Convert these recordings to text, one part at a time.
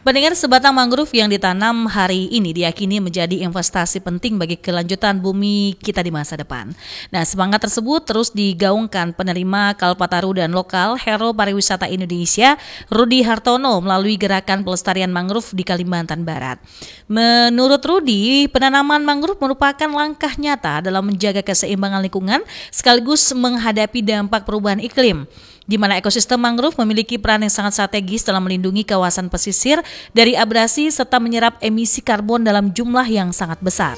Pendengar, sebatang mangrove yang ditanam hari ini diyakini menjadi investasi penting bagi kelanjutan bumi kita di masa depan. Nah, semangat tersebut terus digaungkan penerima Kalpataru dan lokal Hero Pariwisata Indonesia, Rudi Hartono, melalui gerakan pelestarian mangrove di Kalimantan Barat. Menurut Rudi, penanaman mangrove merupakan langkah nyata dalam menjaga keseimbangan lingkungan sekaligus menghadapi dampak perubahan iklim, di mana ekosistem mangrove memiliki peran yang sangat strategis dalam melindungi kawasan pesisir dari abrasi serta menyerap emisi karbon dalam jumlah yang sangat besar.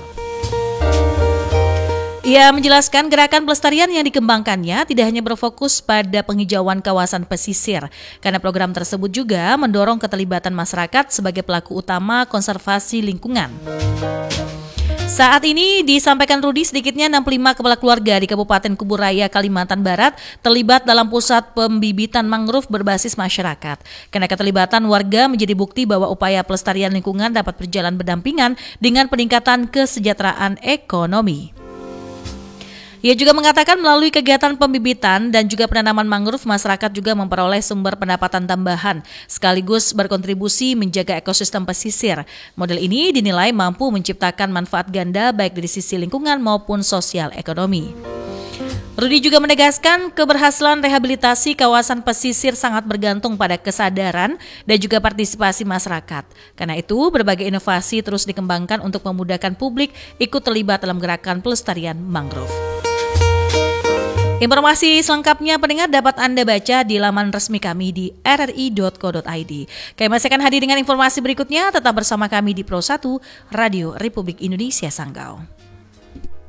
Ia menjelaskan gerakan pelestarian yang dikembangkannya tidak hanya berfokus pada penghijauan kawasan pesisir, karena program tersebut juga mendorong keterlibatan masyarakat sebagai pelaku utama konservasi lingkungan. Saat ini disampaikan Rudi, sedikitnya 65 kepala keluarga di Kabupaten Kuburaya, Kalimantan Barat terlibat dalam pusat pembibitan mangrove berbasis masyarakat. Karena keterlibatan warga menjadi bukti bahwa upaya pelestarian lingkungan dapat berjalan berdampingan dengan peningkatan kesejahteraan ekonomi. Ia juga mengatakan melalui kegiatan pembibitan dan juga penanaman mangrove, masyarakat juga memperoleh sumber pendapatan tambahan sekaligus berkontribusi menjaga ekosistem pesisir. Model ini dinilai mampu menciptakan manfaat ganda baik dari sisi lingkungan maupun sosial ekonomi. Rudi juga menegaskan keberhasilan rehabilitasi kawasan pesisir sangat bergantung pada kesadaran dan juga partisipasi masyarakat. Karena itu, berbagai inovasi terus dikembangkan untuk memudahkan publik ikut terlibat dalam gerakan pelestarian mangrove. Informasi selengkapnya pendengar dapat Anda baca di laman resmi kami di rri.co.id. Kami masih akan hadir dengan informasi berikutnya, tetap bersama kami di Pro 1 Radio Republik Indonesia Sanggau.